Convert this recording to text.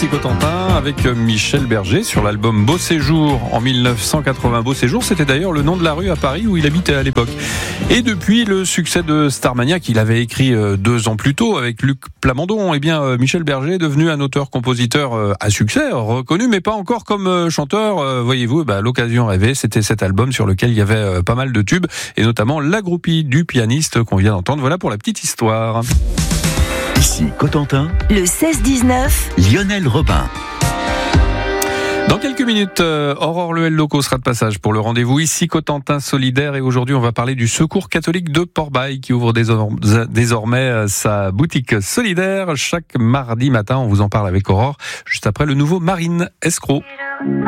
ici Cotentin avec Michel Berger sur l'album Beau Séjour en 1980. Beau Séjour, c'était d'ailleurs le nom de la rue à Paris où il habitait à l'époque. Et depuis le succès de Starmania qu'il avait écrit 2 ans plus tôt avec Luc Plamondon, eh bien Michel Berger est devenu un auteur-compositeur à succès, reconnu mais pas encore comme chanteur. Voyez-vous, l'occasion rêvée, c'était cet album sur lequel il y avait pas mal de tubes et notamment La Groupie du pianiste qu'on vient d'entendre. Voilà pour la petite histoire. Ici Cotentin, le 16-19, Lionel Robin. Dans quelques minutes, Aurore Lehelloco sera de passage pour le rendez-vous ici Cotentin solidaire et aujourd'hui on va parler du Secours catholique de Port-Bail qui ouvre désormais sa boutique solidaire chaque mardi matin. On vous en parle avec Aurore juste après le nouveau Marine Escroc.